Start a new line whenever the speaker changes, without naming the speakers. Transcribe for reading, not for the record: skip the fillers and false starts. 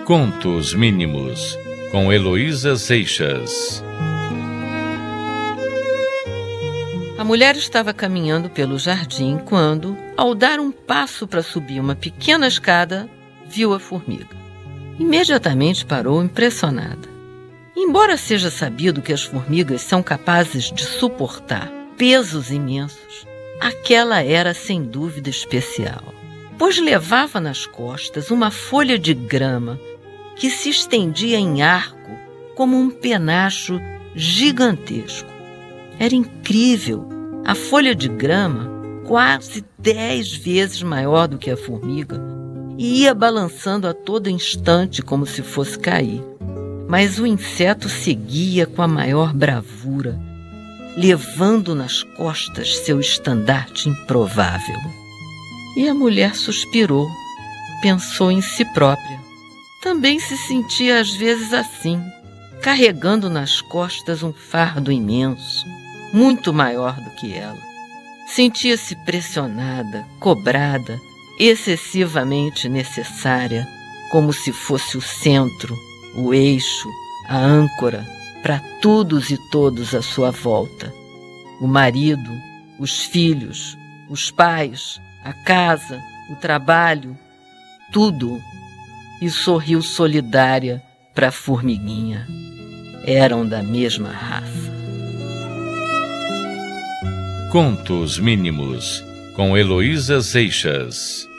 Contos Mínimos, com Heloísa Seixas.
A mulher estava caminhando pelo jardim quando, ao dar um passo para subir uma pequena escada, viu a formiga. Imediatamente parou impressionada. Embora seja sabido que as formigas são capazes de suportar pesos imensos, aquela era sem dúvida especial, pois levava nas costas uma folha de grama que se estendia em arco como um penacho gigantesco. Era incrível! A folha de grama, quase 10 vezes maior do que a formiga, e ia balançando a todo instante como se fosse cair. Mas o inseto seguia com a maior bravura, levando nas costas seu estandarte improvável. E a mulher suspirou, pensou em si própria. Também se sentia às vezes assim, carregando nas costas um fardo imenso, muito maior do que ela. Sentia-se pressionada, cobrada, excessivamente necessária, como se fosse o centro, o eixo, a âncora para todos e todos à sua volta. O marido, os filhos, os pais, a casa, o trabalho, tudo. E sorriu solidária para a formiguinha. Eram da mesma raça.
Contos Mínimos, com Heloísa Seixas.